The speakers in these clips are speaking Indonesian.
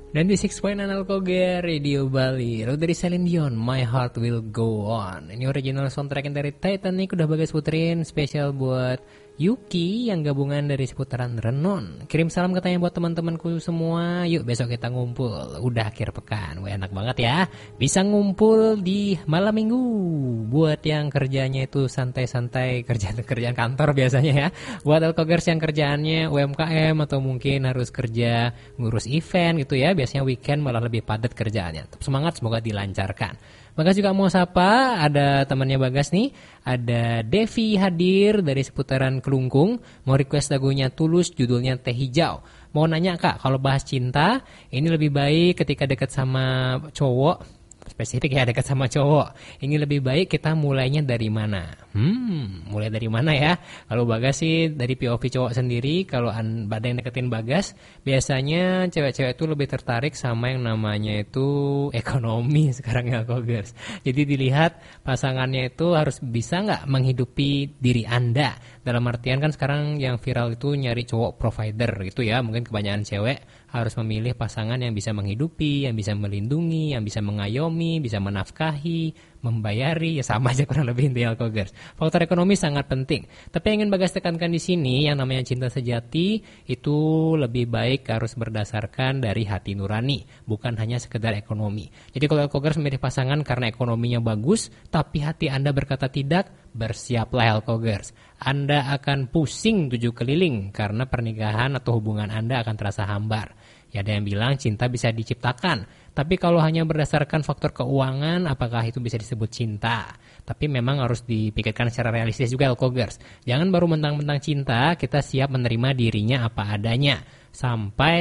96.9 Analkoge Radio Bali. Lalu dari Celine Dion, My Heart Will Go On. Ini original soundtrack dari Titanic, udah Bagas puterin spesial buat Yuki yang gabungan dari seputaran Renon. Kirim salam katanya buat teman-temanku semua. Yuk besok kita ngumpul. Udah akhir pekan. Wah, enak banget ya. Bisa ngumpul di malam minggu. Buat yang kerjanya itu santai-santai, kerjaan kantor biasanya ya. Buat Alkogers yang kerjaannya UMKM atau mungkin harus kerja ngurus event gitu ya. Biasanya weekend malah lebih padat kerjaannya. Tetap semangat, semoga dilancarkan. Bagas juga mau sapa, ada temannya Bagas nih, ada Devi hadir dari seputaran Kelungkung, mau request lagunya Tulus, judulnya Teh Hijau. Mau nanya Kak, kalau bahas cinta, ini lebih baik ketika dekat sama cowok, spesifik ya dekat sama cowok, ini lebih baik kita mulainya dari mana? Mulai dari mana ya? Kalau Bagas sih dari POV cowok sendiri, kalau ada yang deketin Bagas, biasanya cewek-cewek itu lebih tertarik sama yang namanya itu ekonomi sekarang ya Kogers. Jadi dilihat pasangannya itu harus bisa nggak menghidupi diri Anda. Dalam artian kan sekarang yang viral itu nyari cowok provider gitu ya. Mungkin kebanyakan cewek harus memilih pasangan yang bisa menghidupi, yang bisa melindungi, yang bisa mengayomi, bisa menafkahi, membayari, ya sama aja kurang lebih intinya Alkogers. Faktor ekonomi sangat penting. Tapi yang ingin Bagas tekankan di sini, yang namanya cinta sejati itu lebih baik harus berdasarkan dari hati nurani, bukan hanya sekedar ekonomi. Jadi kalau Alkogers memilih pasangan karena ekonominya bagus, tapi hati Anda berkata tidak, bersiaplah Alkogers. Anda akan pusing 7 keliling karena pernikahan atau hubungan Anda akan terasa hambar. Ya ada yang bilang cinta bisa diciptakan, tapi kalau hanya berdasarkan faktor keuangan, apakah itu bisa disebut cinta? Tapi memang harus dipikirkan secara realistis juga Alkogers. Jangan baru mentang-mentang cinta, kita siap menerima dirinya apa adanya, sampai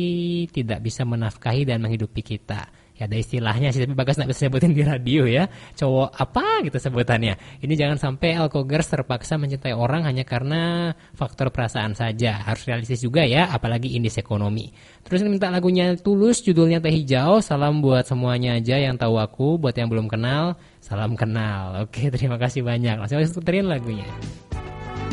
tidak bisa menafkahi dan menghidupi kita. Ya ada istilahnya sih, tapi Bagas gak bisa sebutin di radio ya. Cowok apa gitu sebutannya. Ini jangan sampai Alkogers terpaksa mencintai orang hanya karena faktor perasaan saja. Harus realistis juga ya, apalagi indeks ekonomi. Terus minta lagunya Tulus, judulnya Teh Hijau. Salam buat semuanya aja yang tahu aku. Buat yang belum kenal, salam kenal. Oke, terima kasih banyak. Langsung puterin lagunya.